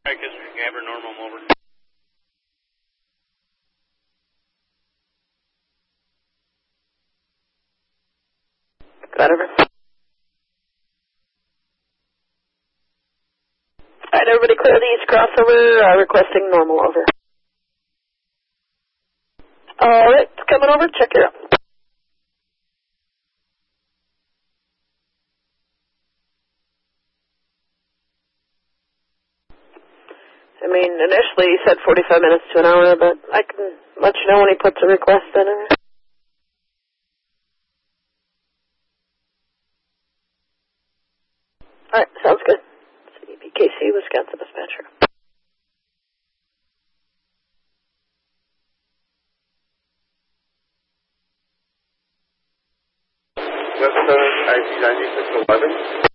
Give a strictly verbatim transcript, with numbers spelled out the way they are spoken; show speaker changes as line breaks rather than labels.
I guess Gabber, normal, I'm over.
Got over. Alright, everybody clear the east crossover, uh, requesting normal over. Alright, it's coming over, check her out. I mean, initially he said forty-five minutes to an hour, but I can let you know when he puts a request in. Alright, sounds good. C B K C, Wisconsin Dispatcher.
West Coast I C ninety-six eleven.